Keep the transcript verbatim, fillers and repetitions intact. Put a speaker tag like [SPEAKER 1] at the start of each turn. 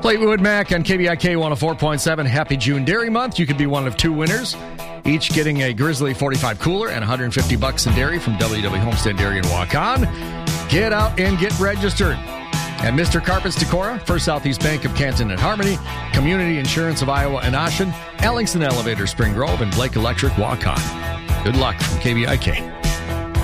[SPEAKER 1] Fleetwood Mac on K B I K one oh four point seven. Happy June Dairy Month. You could be one of two winners, each getting a Grizzly forty-five cooler and one hundred fifty bucks in dairy from W W Homestead Dairy in Waukon. Get out and get registered. And Mister Carpets Decora, First Southeast Bank of Canton and Harmony, Community Insurance of Iowa and Ashen, Ellingson Elevator Spring Grove, and Blake Electric Waukon. Good luck from K B I K.